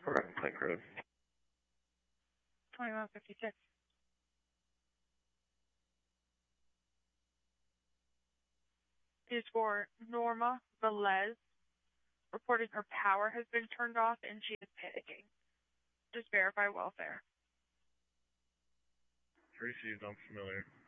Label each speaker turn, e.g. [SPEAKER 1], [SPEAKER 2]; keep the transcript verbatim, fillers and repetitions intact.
[SPEAKER 1] Rock Plank Road.
[SPEAKER 2] twenty-one fifty-six. Is for Norma Velez, reporting her power has been turned off and she is panicking. Just verify welfare.
[SPEAKER 1] Received, I'm familiar.